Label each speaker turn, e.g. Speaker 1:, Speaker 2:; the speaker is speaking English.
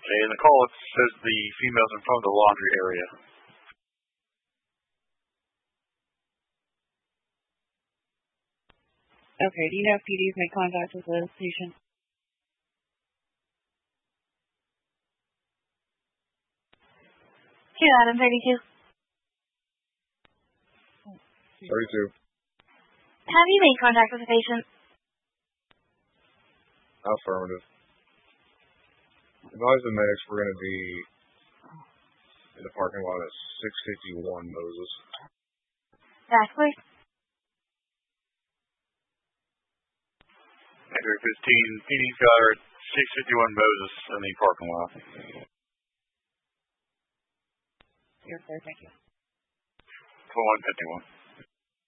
Speaker 1: In the call, it says the female's in front of the laundry area.
Speaker 2: Okay, do you know if PD's made contact with the patient?
Speaker 3: Adam 32.
Speaker 4: 32.
Speaker 3: Have you made contact with the patient?
Speaker 4: Affirmative. Advise the medics we're going to be in the parking lot at 651 Moses.
Speaker 3: Yes, please.
Speaker 1: Andrew 15, PD's got her at 651 Moses in the parking lot.
Speaker 2: You're clear, thank you.
Speaker 1: 2151.